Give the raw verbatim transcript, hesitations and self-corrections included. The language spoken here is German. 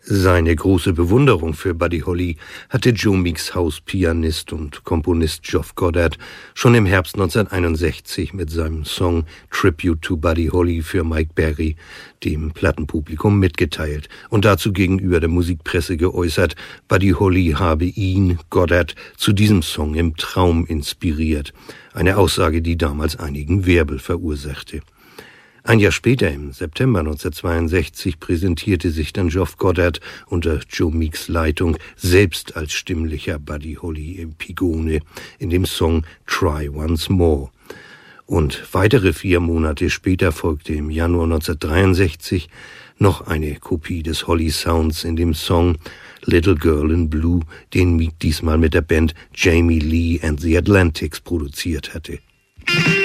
Seine große Bewunderung für Buddy Holly hatte Joe Meeks Hauspianist und Komponist Geoff Goddard schon im Herbst neunzehnhunderteinundsechzig mit seinem Song Tribute to Buddy Holly für Mike Berry dem Plattenpublikum mitgeteilt und dazu gegenüber der Musikpresse geäußert, Buddy Holly habe ihn, Goddard, zu diesem Song im Traum inspiriert. Eine Aussage, die damals einigen Wirbel verursachte. Ein Jahr später, im September neunzehnhundertzweiundsechzig, präsentierte sich dann Geoff Goddard unter Joe Meeks Leitung selbst als stimmlicher Buddy Holly Epigone in dem Song Try Once More. Und weitere vier Monate später folgte im Januar neunzehnhundertdreiundsechzig noch eine Kopie des Holly Sounds in dem Song Little Girl in Blue, den Meek diesmal mit der Band Jamie Lee and the Atlantics produziert hatte.